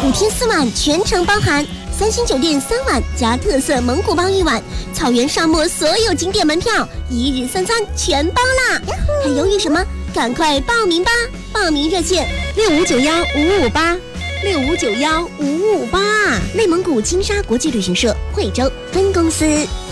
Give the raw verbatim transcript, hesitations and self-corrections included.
五天四晚全程包含，三星酒店三晚加特色蒙古包一晚，草原沙漠所有景点门票，一日三餐全包啦！还犹豫什么？赶快报名吧！报名热线六五九幺五五八六五九幺五五八，内蒙古金沙国际旅行社惠州分公司。